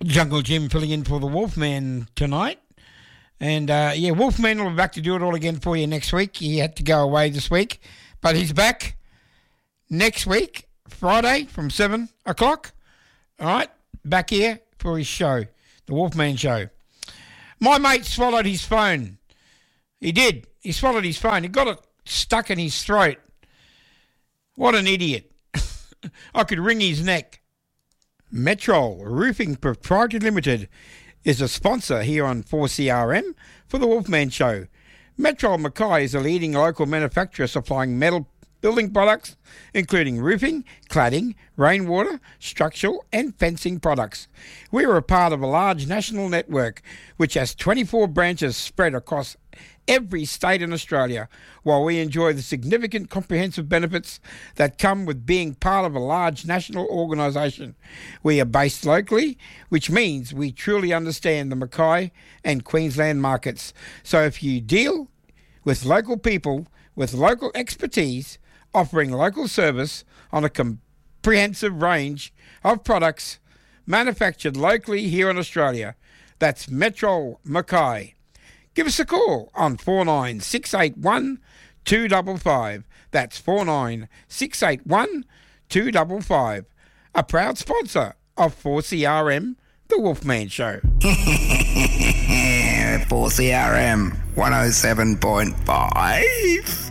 Jungle Jim filling in for the Wolfman tonight. And, Wolfman will be back to do it all again for you next week. He had to go away this week, but he's back next week, Friday from 7 o'clock. All right, back here for his show, the Wolfman Show. My mate swallowed his phone. He did. He swallowed his phone. He got it stuck in his throat. What an idiot. I could wring his neck. Metrol Roofing Proprietary Limited is a sponsor here on 4CRM for the Wolfman Show. Metrol Mackay is a leading local manufacturer supplying metal building products, including roofing, cladding, rainwater, structural and fencing products. We are a part of a large national network which has 24 branches spread across every state in Australia. While we enjoy the significant comprehensive benefits that come with being part of a large national organisation, we are based locally, which means we truly understand the Mackay and Queensland markets. So if you deal with local people with local expertise, offering local service on a comprehensive range of products manufactured locally here in Australia, that's Metrol Mackay. Give us a call on 49681 255. That's 49681 255. A proud sponsor of 4CRM, The Wolfman Show. 4CRM 107.5.